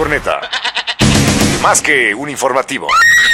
corneta. Más que un informativo.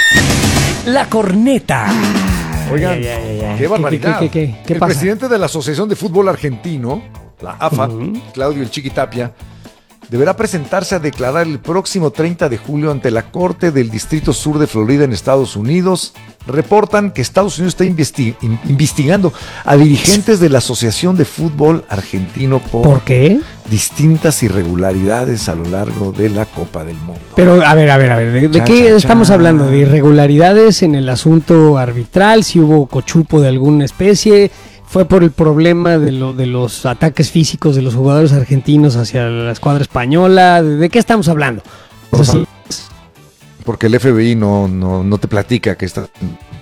La corneta. Oigan, qué barbaridad. ¿Qué El pasa? presidente de la Asociación de Fútbol Argentino, la AFA, Claudio El Chiqui Tapia, deberá presentarse a declarar el próximo 30 de julio ante la Corte del Distrito Sur de Florida en Estados Unidos. Reportan que Estados Unidos está investigando a dirigentes de la Asociación de Fútbol Argentino ¿Por qué? distintas irregularidades a lo largo de la Copa del Mundo. Pero, a ver, ¿de qué estamos hablando? ¿De irregularidades en el asunto arbitral? ¿Si hubo cochupo de alguna especie? ¿Fue por el problema de los ataques físicos de los jugadores argentinos hacia la escuadra española? ¿De qué estamos hablando? O sea, Porque el FBI no te platica que está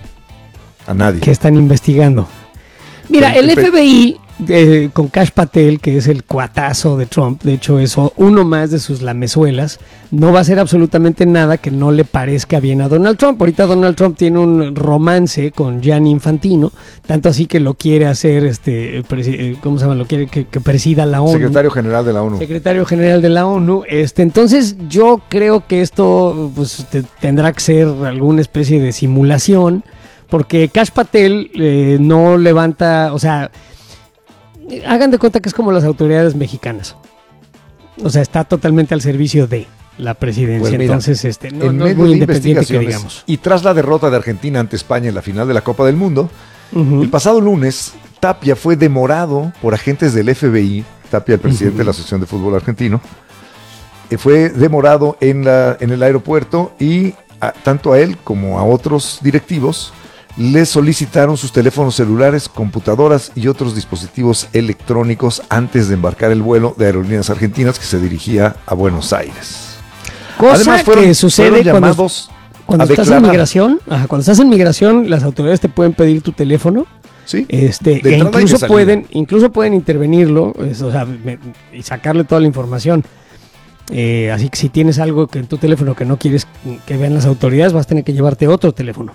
a nadie. que están investigando. Mira, el FBI, con Kash Patel, que es el cuatazo de Trump, de hecho es uno más de sus lamezuelas, no va a hacer absolutamente nada que no le parezca bien a Donald Trump. Ahorita Donald Trump tiene un romance con Gianni Infantino, tanto así que lo quiere hacer, ¿cómo se llama? Lo quiere que presida la ONU. Secretario General de la ONU. Secretario General de la ONU. Entonces yo creo que esto pues, tendrá que ser alguna especie de simulación, porque Kash Patel no levanta, o sea, hagan de cuenta que es como las autoridades mexicanas. O sea, está totalmente al servicio de la presidencia. Pues mira, entonces, no en es medio muy de independiente que investigaciones digamos. y tras la derrota de Argentina ante España en la final de la Copa del Mundo, el pasado lunes, Tapia fue demorado por agentes del FBI, Tapia, el presidente de la Asociación de Fútbol Argentino, fue demorado en el aeropuerto y tanto a él como a otros directivos le solicitaron sus teléfonos celulares, computadoras y otros dispositivos electrónicos antes de embarcar el vuelo de Aerolíneas Argentinas que se dirigía a Buenos Aires. Cosa Además, que sucede llamados cuando a estás en declarar. migración. Cuando estás en migración, las autoridades te pueden pedir tu teléfono. Sí, E entrada y de salida. incluso pueden intervenirlo, o sea, y sacarle toda la información. Así que si tienes algo que en tu teléfono que no quieres que vean las autoridades, vas a tener que llevarte otro teléfono.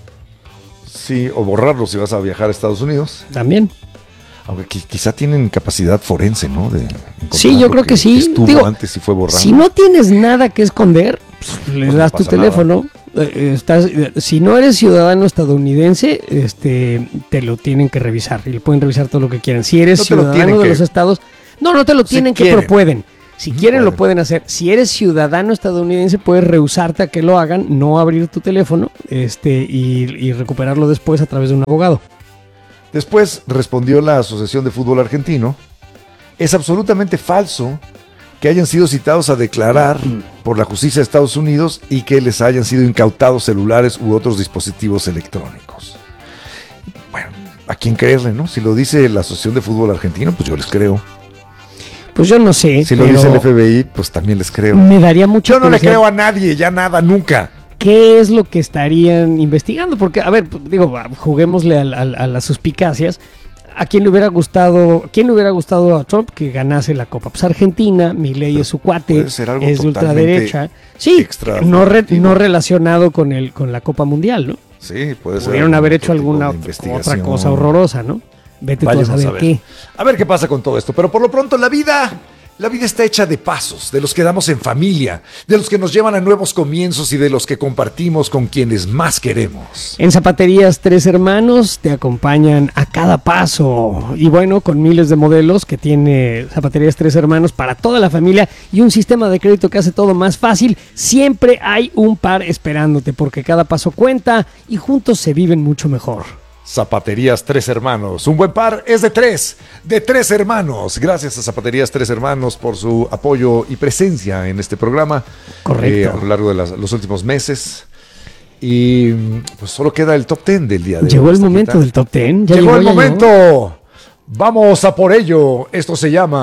Sí, o borrarlo si vas a viajar a Estados Unidos. También. Aunque quizá tienen capacidad forense, ¿no? De Sí, yo creo que sí. Estuvo Digo, antes y fue borrado. Si no tienes nada que esconder, pues, le Pues das no tu pasa teléfono. Si no eres ciudadano estadounidense, te lo tienen que revisar y le pueden revisar todo lo que quieran. Si eres No te lo ciudadano tienen de que- los estados, no te lo Si tienen que, quieren. pero pueden. Si quieren lo pueden hacer. Si eres ciudadano estadounidense, puedes rehusarte a que lo hagan, no abrir tu teléfono, y recuperarlo después a través de un abogado. Después respondió la Asociación de Fútbol Argentino. Es absolutamente falso que hayan sido citados a declarar por la justicia de Estados Unidos y que les hayan sido incautados celulares u otros dispositivos electrónicos. Bueno, ¿a quién creerle, no? Si lo dice la Asociación de Fútbol Argentino, pues yo les creo. Pues yo no sé. Si lo pero dice el FBI, pues también les creo. me daría mucha Yo no le curiosidad. creo a nadie, ya nada, nunca. ¿Qué es lo que estarían investigando? Porque, a ver, digo, juguémosle a las suspicacias. ¿A quién le hubiera gustado a Trump que ganase la Copa? Pues Argentina, Milei es su cuate, puede ser algo es de ultraderecha. Sí, extra no deportivo. relacionado con la Copa Mundial, ¿no? Sí, puede ser. Pudieron haber hecho otro tipo alguna de otra investigación. cosa horrorosa, ¿no? Vete tú a Vayamos saber a ver. qué. A ver qué pasa con todo esto. Pero por lo pronto, la vida está hecha de pasos, de los que damos en familia, de los que nos llevan a nuevos comienzos y de los que compartimos con quienes más queremos. En Zapaterías Tres Hermanos te acompañan a cada paso. Y bueno, con miles de modelos que tiene Zapaterías Tres Hermanos para toda la familia y un sistema de crédito que hace todo más fácil, siempre hay un par esperándote porque cada paso cuenta y juntos se viven mucho mejor. Zapaterías Tres Hermanos. Un buen par es de tres hermanos. Gracias a Zapaterías Tres Hermanos por su apoyo y presencia en este programa. Correcto. A lo largo de los últimos meses. Y pues solo queda el top 10 del día de hoy. Llegó el Hasta momento quitar. del top 10. Llegó el ya momento. Vamos a por ello. Esto se llama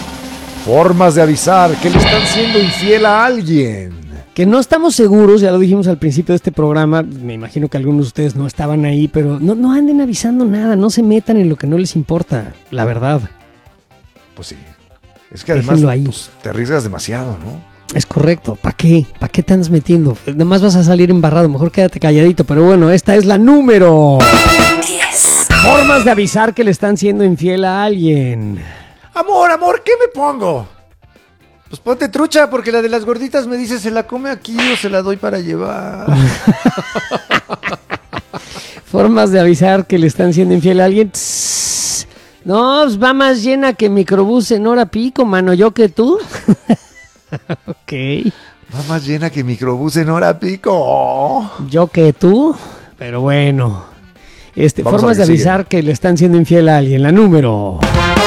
formas de avisar que le están siendo infiel a alguien. Que no estamos seguros, ya lo dijimos al principio de este programa, me imagino que algunos de ustedes no estaban ahí, pero no anden avisando nada, no se metan en lo que no les importa, la verdad. Pues sí. Es que además Déjenlo ahí. pues, te arriesgas demasiado, ¿no? Es correcto, ¿para qué? ¿Para qué te andas metiendo? Nada más vas a salir embarrado, mejor quédate calladito, pero bueno, esta es la número 10. Formas de avisar que le están siendo infiel a alguien. Amor, ¿qué me pongo? Pues ponte trucha, porque la de las gorditas me dice, ¿se la come aquí o se la doy para llevar? Formas de avisar que le están siendo infiel a alguien. Tss. No, pues va más llena que microbús en hora pico, mano, yo que tú. Ok. Va más llena que microbús en hora pico. Yo que tú, pero bueno. Vamos Formas a de ver, avisar que le están siendo infiel a alguien. La número.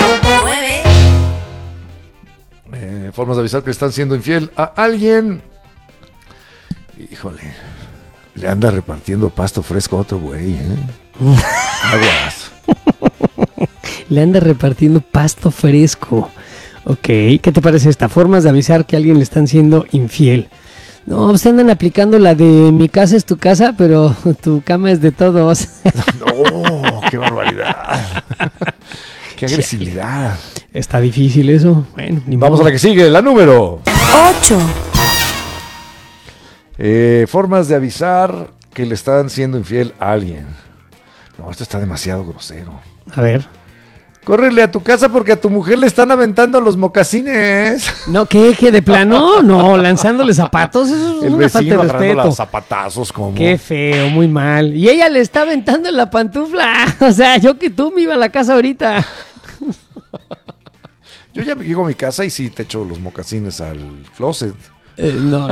Formas de avisar que están siendo infiel a alguien. Híjole, le anda repartiendo pasto fresco a otro güey, Aguas. Le anda repartiendo pasto fresco. Ok, ¿qué te parece esta? Formas de avisar que a alguien le están siendo infiel. No, pues andan aplicando la de mi casa es tu casa, pero tu cama es de todos. No, qué barbaridad. Qué agresividad. Está difícil eso. Bueno, ni Vamos a modo. la que sigue, la número 8, formas de avisar que le están siendo infiel a alguien. No, esto está demasiado grosero. A ver. Córrele a tu casa porque a tu mujer le están aventando los mocasines. No, ¿qué? ¿De plano? No, lanzándole zapatos. Eso es El una falta vecino de agarrando respeto. los zapatazos como... Qué feo, muy mal. Y ella le está aventando en la pantufla. O sea, yo que tú me iba a la casa ahorita. Yo ya llego a mi casa y sí te echo los mocasines al closet. No.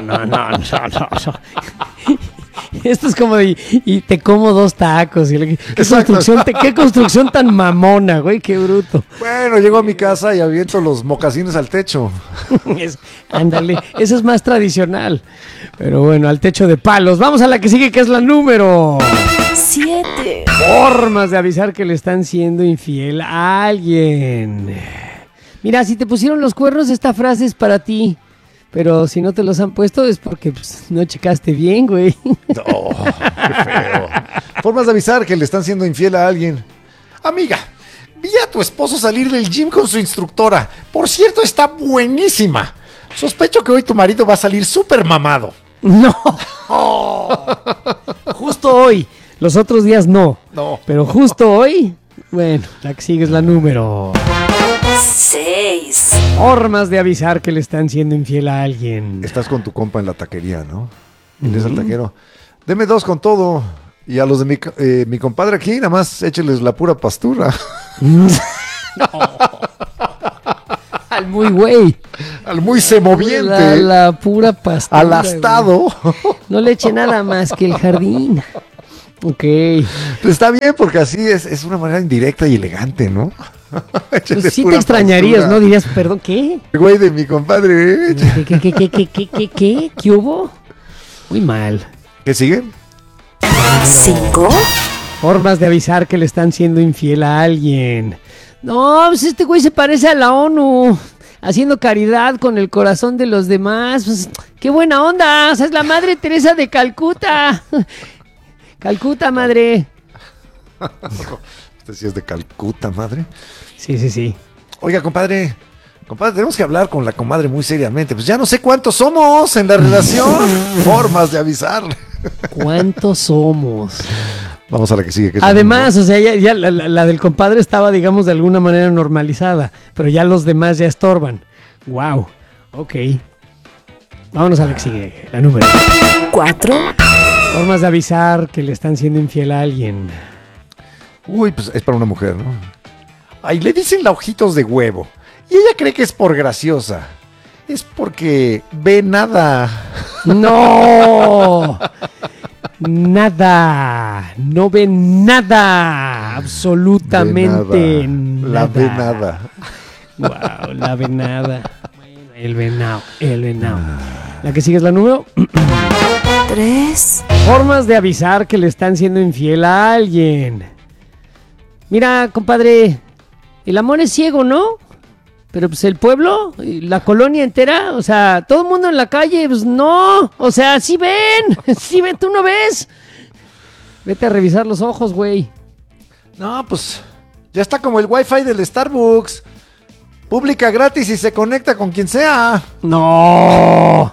Esto es como de, y te como 2 tacos. Exacto. ¿Qué construcción tan mamona, güey? Qué bruto. Bueno, llego a mi casa y aviento los mocasines al techo. Ándale, eso es más tradicional. Pero bueno, al techo de palos. Vamos a la que sigue, que es la número. 7, Formas de avisar que le están siendo infiel a alguien. Mira, si te pusieron los cuernos, esta frase es para ti. Pero si no te los han puesto es porque pues, no checaste bien, güey. No, qué feo. Formas de avisar que le están siendo infiel a alguien. Amiga, vi a tu esposo salir del gym con su instructora. Por cierto, está buenísima. Sospecho que hoy tu marido va a salir súper mamado. No. Justo hoy. Los otros días no. No. Pero justo hoy, bueno, la que sigue es la número. 6, Formas de avisar que le están siendo infiel a alguien. Estás con tu compa en la taquería, ¿no? Eres al taquero. Deme 2 con todo. Y a los de mi compadre aquí, nada más écheles la pura pastura. Al muy güey. Al muy semoviente. La pura pastura. Al astado. Güey. No le eche nada más que el jardín. Ok. Está bien, porque así es una manera indirecta y elegante, ¿no? Pues sí te extrañarías, ¿no? Dirías, perdón, ¿qué? Güey de mi compadre. ¿Qué? ¿Qué hubo? Muy mal. ¿Qué sigue? 5, Formas de avisar que le están siendo infiel a alguien. No, pues este güey se parece a la ONU. Haciendo caridad con el corazón de los demás. Pues, ¡qué buena onda! O sea, es la Madre Teresa de Calcuta. Calcuta, madre. Usted sí es de Calcuta, madre. Sí. Oiga, compadre, tenemos que hablar con la comadre muy seriamente. Pues ya no sé cuántos somos en la relación. Formas de avisarle. ¿Cuántos somos? Vamos a la que sigue. Que es Además, o sea, ya la del compadre estaba, digamos, de alguna manera normalizada, pero ya los demás ya estorban. Wow. Ok. Vámonos a la que sigue, la número. 4, Formas de avisar que le están siendo infiel a alguien. Uy, pues es para una mujer, ¿no? Ay, le dicen la ojitos de huevo. Y ella cree que es por graciosa. Es porque ve nada. ¡No! Nada. No ve nada. Absolutamente Ve nada. nada. La ve nada. Wow, la venada. Bueno, el venado. La que sigue es la número. 3, Formas de avisar que le están siendo infiel a alguien. Mira, compadre, el amor es ciego, ¿no? Pero pues el pueblo, la colonia entera, o sea, todo el mundo en la calle, pues no. O sea, sí ven, ¿tú no ves? Vete a revisar los ojos, güey. No, pues ya está como el wifi del Starbucks. Pública gratis y se conecta con quien sea. No.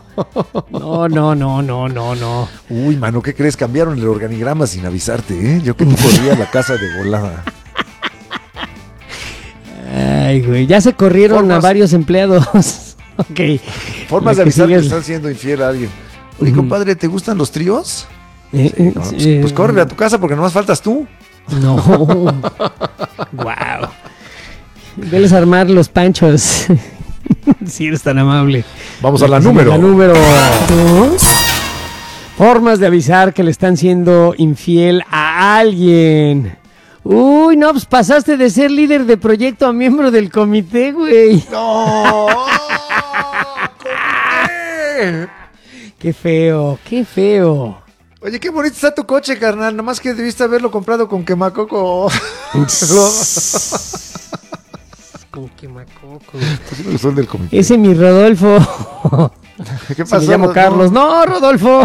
Uy, mano, ¿qué crees? Cambiaron el organigrama sin avisarte, ¿eh? Yo que te corría a la casa de volada. Ay, güey, ya se corrieron Formas. a varios empleados. Ok. Formas La de avisar que sigue le están siendo infiel a alguien. Oye, compadre, ¿te gustan los tríos? es- No, pues córrele a tu casa porque nomás faltas tú. No. Wow. Veles a armar los panchos. Si eres tan amable. Vamos a la que sigue, número. La número 2, Formas de avisar que le están siendo infiel a alguien. Uy, no, pues pasaste de ser líder de proyecto a miembro del comité, güey. ¡No! ¡Comité! Qué feo, qué feo. Oye, qué bonito está tu coche, carnal. Nomás que debiste haberlo comprado con quemacoco. Con quemacoco. Sí me gustó el del comité. Ese mi Rodolfo. ¿Qué Si me llamo Carlos. No, Rodolfo.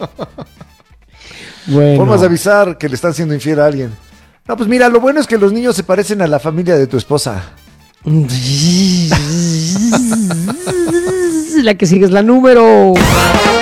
Bueno. Formas de avisar que le están siendo infiel a alguien. No, pues mira, lo bueno es que los niños se parecen a la familia de tu esposa. La que sigue es la número 1,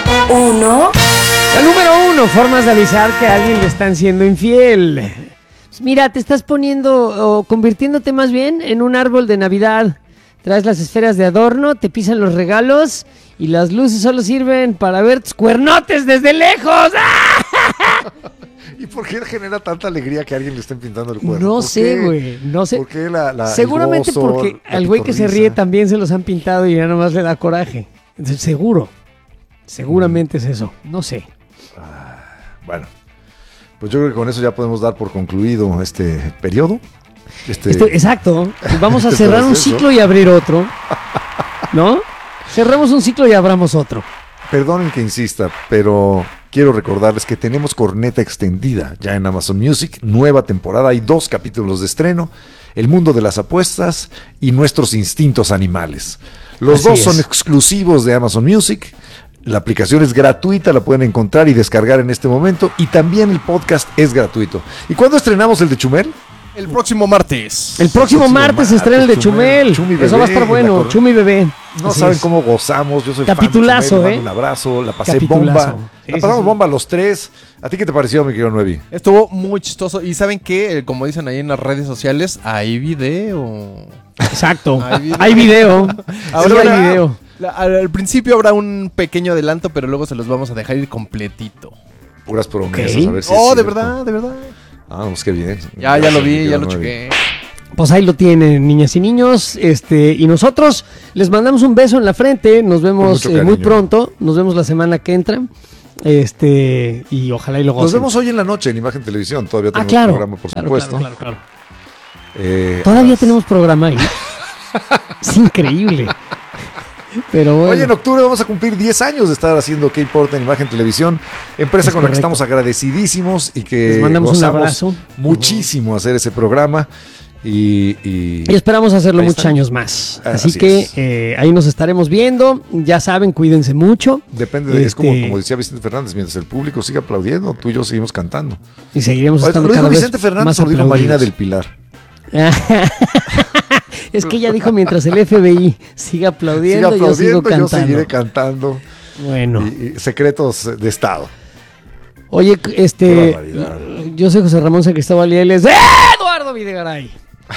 La número 1, formas de avisar que a alguien le están siendo infiel. Pues mira, te estás poniendo o convirtiéndote más bien en un árbol de Navidad. Traes las esferas de adorno, te pisan los regalos y las luces solo sirven para ver tus cuernotes desde lejos. ¡Ah! ¿Y por qué genera tanta alegría que a alguien le estén pintando el cuerno? No ¿Por sé, qué? güey, no sé. ¿Por qué el Seguramente gozo, porque la al güey que se pitorrisa? ríe también se los han pintado y ya nomás le da coraje. Entonces, seguramente es eso. No sé. Bueno, pues yo creo que con eso ya podemos dar por concluido este periodo. Exacto. Vamos a este cerrar un proceso. ciclo y abrir otro. ¿No? Cerramos un ciclo y abramos otro. Perdonen que insista, pero quiero recordarles que tenemos corneta extendida ya en Amazon Music, nueva temporada, hay 2 capítulos de estreno, El mundo de las apuestas y Nuestros instintos animales. Los Así dos es. son exclusivos de Amazon Music. La aplicación es gratuita, la pueden encontrar y descargar en este momento, y también el podcast es gratuito. ¿Y cuándo estrenamos el de Chumel? El próximo martes. El próximo martes se estrena el de Chumel. Chumi Eso va a Bebé, estar bueno. ¿de acuerdo? Chumi Bebé. No Así saben es. cómo gozamos. Yo soy Capitulazo, fan de Chumel, le ¿eh? mando un abrazo, la pasé Capitulazo. bomba. Sí, La sí, pasamos sí. bomba los 3. ¿A ti qué te pareció, mi querido Nuevi? Estuvo muy chistoso. Y ¿saben qué? Como dicen ahí en las redes sociales, hay video. Exacto. Hay video. Hay video. Sí, hay video. Al principio habrá un pequeño adelanto, pero luego se los vamos a dejar ir completito. Puras promesas, Ok. a ver si Oh, es de cierto. verdad, de verdad. Ah, pues qué bien. Ya lo Gracias, mi vi, querido ya lo Nuevi. chequé. Pues ahí lo tienen, niñas y niños. Y nosotros les mandamos un beso en la frente. Nos vemos mucho muy cariño. pronto. Nos vemos la semana que entra. Y ojalá y lo gocen. Nos vemos hoy en la noche en Imagen Televisión. Todavía tenemos claro. programa, por Claro, supuesto. claro. A Todavía las- tenemos programa ahí. Es increíble. Pero bueno. Hoy en octubre vamos a cumplir 10 años de estar haciendo ¿Qué importa? En Imagen Televisión. Empresa Es con la que correcto. estamos agradecidísimos y que Les mandamos un gozamos abrazo. muchísimo hacer ese programa. Y Y esperamos hacerlo Ahí muchos están. años más. Así Así que es. ahí nos estaremos viendo. Ya saben, cuídense mucho. depende de, es como Este- decía Vicente Fernández, mientras el público siga aplaudiendo, tú y yo seguimos cantando. Y seguiremos Oye, estando ¿lo dijo cada vez Vicente Fernández más o lo dijo Marina aplaudidos. del Pilar? Es que ella dijo mientras el FBI siga aplaudiendo, yo sigo yo cantando. seguiré cantando. Bueno, Y secretos de Estado. oye, Qué barbaridad. yo soy José Ramón San Cristóbal y él es Eduardo Videgaray.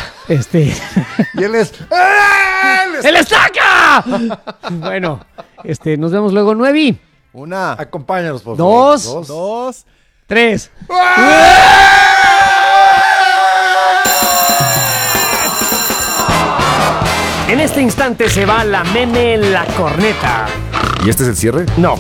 Y él es... ¡El estaca! Bueno, nos vemos luego 9, Una, Acompáñanos, por favor. 2, 2. 3. En este instante se va la meme en la corneta. ¿Y este es el cierre? No,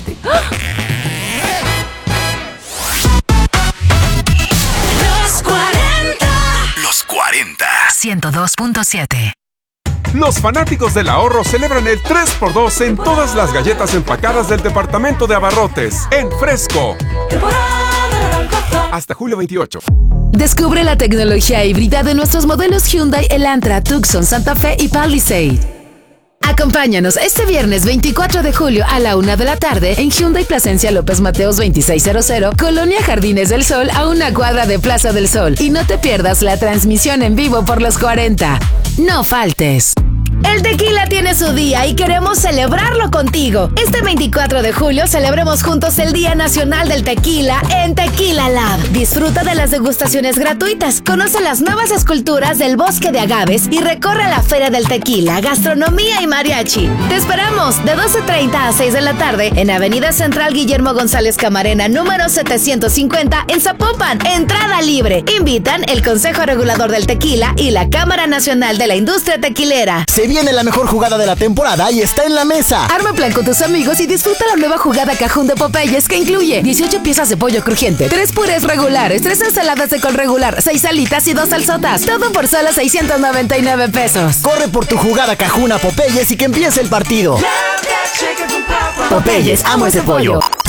los 40, Los 40. 102.7. Los fanáticos del ahorro celebran el 3x2 en todas las galletas empacadas del departamento de abarrotes en Fresco. temporada naranja. Hasta julio 28. Descubre la tecnología híbrida de nuestros modelos Hyundai Elantra, Tucson, Santa Fe y Palisade. Acompáñanos este viernes 24 de julio a la 1 de la tarde en Hyundai Plasencia López Mateos 2600, Colonia Jardines del Sol, a una cuadra de Plaza del Sol. Y no te pierdas la transmisión en vivo por los 40. No faltes. El tequila tiene su día y queremos celebrarlo contigo. Este 24 de julio celebremos juntos el Día Nacional del Tequila en Tequila Lab. Disfruta de las degustaciones gratuitas, conoce las nuevas esculturas del Bosque de Agaves y recorre la Feria del Tequila, gastronomía y mariachi. Te esperamos de 12:30 a 6 de la tarde en Avenida Central Guillermo González Camarena, número 750 en Zapopan. Entrada libre. Invitan el Consejo Regulador del Tequila y la Cámara Nacional de la Industria Tequilera. Se viene la mejor jugada de la temporada y está en la mesa. Arma plan con tus amigos y disfruta la nueva jugada cajún de Popeyes que incluye 18 piezas de pollo crujiente, 3 purés regulares, 3 ensaladas de col regular, 6 alitas y 2 salsotas. Todo por solo 699 pesos. Corre por tu jugada cajuna Popeyes y que empiece el partido. Popeyes, amo ese pollo.